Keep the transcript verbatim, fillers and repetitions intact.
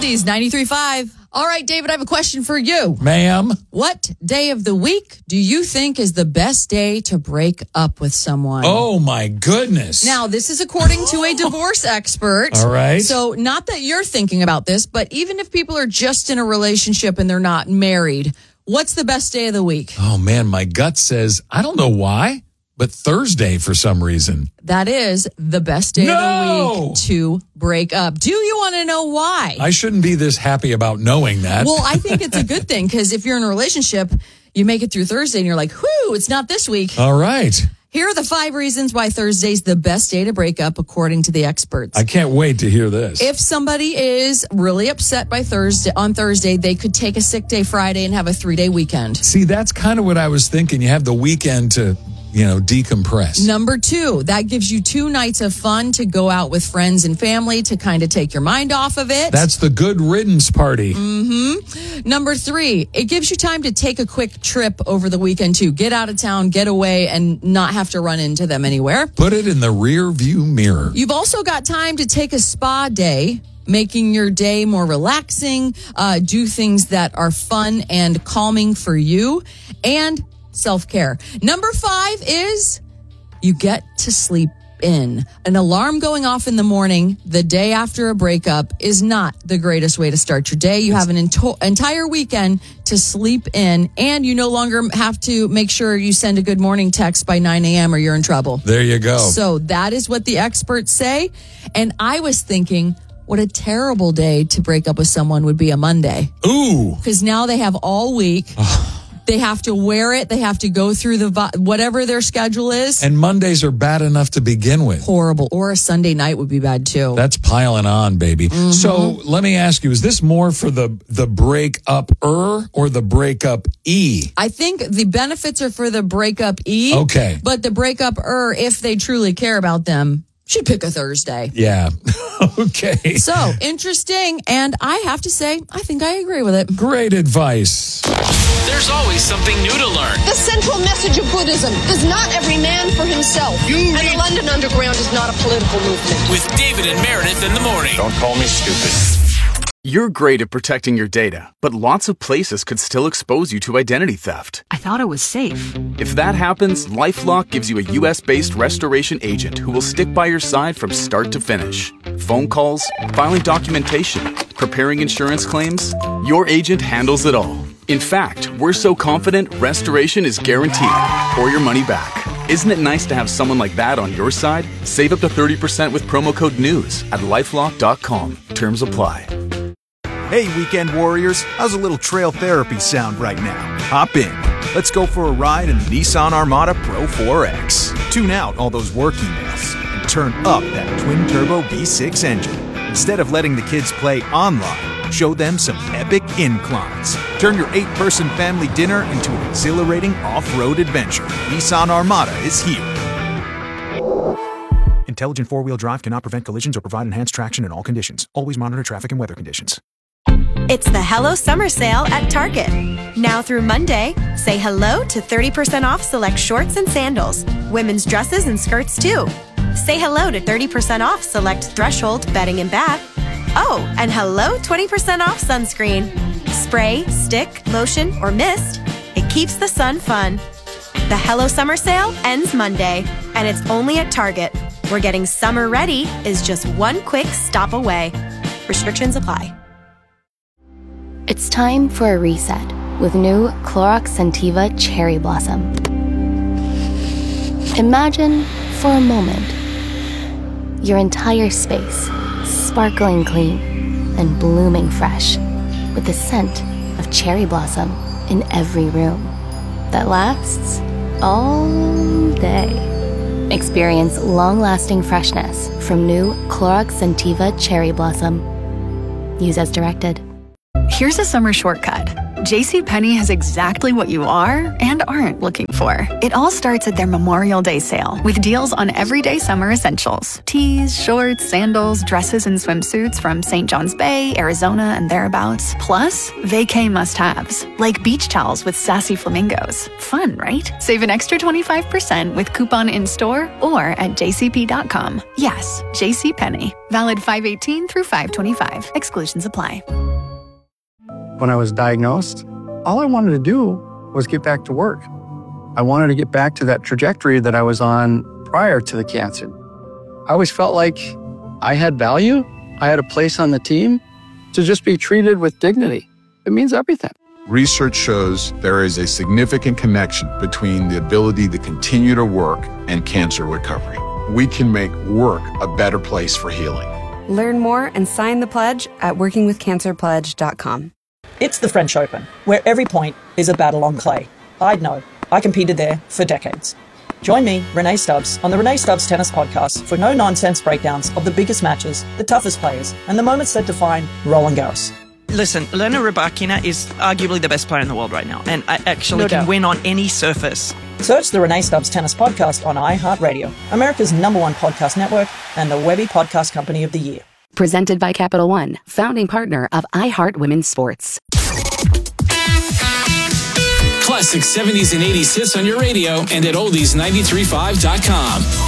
Oldies, ninety-three point five. All right, David, I have a question for you. Ma'am. What day of the week do you think is the best day to break up with someone? Oh, my goodness. Now, this is according to a divorce expert. All right. So not that you're thinking about this, but even if people are just in a relationship and they're not married, what's the best day of the week? Oh, man, my gut says, I don't know why, but Thursday for some reason. That is the best day no! of the week to break up. Do you want to know why? I shouldn't be this happy about knowing that. Well, I think it's a good thing because if you're in a relationship, you make it through Thursday and you're like, whoo, it's not this week. All right. Here are the five reasons why Thursday's the best day to break up, according to the experts. I can't wait to hear this. If somebody is really upset by Thursday on Thursday, they could take a sick day Friday and have a three-day weekend. See, that's kind of what I was thinking. You have the weekend to, you know, decompress. Number two, that gives you two nights of fun to go out with friends and family to kind of take your mind off of it. That's the good riddance party. Mm-hmm. Number three, it gives you time to take a quick trip over the weekend too. Get out of town, get away, and not have to run into them anywhere. Put it in the rear view mirror. You've also got time to take a spa day, making your day more relaxing, uh, do things that are fun and calming for you, and self-care. Number five is you get to sleep in. An alarm going off in the morning the day after a breakup is not the greatest way to start your day. You have an ento- entire weekend to sleep in, and you no longer have to make sure you send a good morning text by nine a.m. or you're in trouble. There you go. So that is what the experts say. And I was thinking, what a terrible day to break up with someone would be a Monday. Ooh. Because now they have all week. They have to wear it. They have to go through the whatever their schedule is. And Mondays are bad enough to begin with. Horrible. Or a Sunday night would be bad too. That's piling on, baby. Mm-hmm. So let me ask you, is this more for the, the break-up-er or the break-up-e? I think the benefits are for the break-up-e. Okay. But the break-up-er, if they truly care about them, should pick a Thursday. Yeah. Okay. So, interesting. And I have to say, I think I agree with it. Great advice. There's always something new to learn. The central message of Buddhism is not every man for himself. You and read- the London Underground is not a political movement. With David and Meredith in the morning. Don't call me stupid. You're great at protecting your data, but lots of places could still expose you to identity theft. I thought it was safe. If that happens, LifeLock gives you a U S-based restoration agent who will stick by your side from start to finish. Phone calls, filing documentation, preparing insurance claims, your agent handles it all. In fact, we're so confident restoration is guaranteed or your money back. Isn't it nice to have someone like that on your side? Save up to thirty percent with promo code NEWS at lifelock dot com. Terms apply. Hey, weekend warriors, how's a little trail therapy sound right now? Hop in. Let's go for a ride in the Nissan Armada Pro four X. Tune out all those work emails and turn up that twin-turbo V six engine. Instead of letting the kids play online, show them some epic inclines. Turn your eight-person family dinner into an exhilarating off-road adventure. Nissan Armada is here. Intelligent four-wheel drive cannot prevent collisions or provide enhanced traction in all conditions. Always monitor traffic and weather conditions. It's the Hello Summer Sale at Target. Now through Monday, say hello to thirty percent off select shorts and sandals, women's dresses and skirts too. Say hello to thirty percent off select Threshold bedding and bath. Oh, and hello twenty percent off sunscreen. Spray, stick, lotion, or mist, it keeps the sun fun. The Hello Summer Sale ends Monday, and it's only at Target, where getting summer ready is just one quick stop away. Restrictions apply. It's time for a reset with new Clorox Scentiva Cherry Blossom. Imagine, for a moment, your entire space sparkling clean and blooming fresh with the scent of cherry blossom in every room that lasts all day. Experience long-lasting freshness from new Clorox Scentiva Cherry Blossom. Use as directed. Here's a summer shortcut. JCPenney has exactly what you are and aren't looking for. It all starts at their Memorial Day sale with deals on everyday summer essentials. Tees, shorts, sandals, dresses, and swimsuits from Saint John's Bay, Arizona, and thereabouts. Plus, vacay must-haves, like beach towels with sassy flamingos. Fun, right? Save an extra twenty-five percent with coupon in-store or at j c p dot com. Yes, JCPenney. Valid five eighteen through five twenty-five. Exclusions apply. When I was diagnosed, all I wanted to do was get back to work. I wanted to get back to that trajectory that I was on prior to the cancer. I always felt like I had value, I had a place on the team. To just be treated with dignity, it means everything. Research shows there is a significant connection between the ability to continue to work and cancer recovery. We can make work a better place for healing. Learn more and sign the pledge at working with cancer pledge dot com. It's the French Open, where every point is a battle on clay. I'd know. I competed there for decades. Join me, Renee Stubbs, on the Renee Stubbs Tennis Podcast for no-nonsense breakdowns of the biggest matches, the toughest players, and the moments that define Roland Garros. Listen, Elena Rybakina is arguably the best player in the world right now, and I actually No can doubt. win on any surface. Search the Renee Stubbs Tennis Podcast on iHeartRadio, America's number one podcast network, and the Webby Podcast Company of the Year. Presented by Capital One, founding partner of iHeart Women's Sports. Classic seventies and eighties hits on your radio and at oldies nine three five dot com.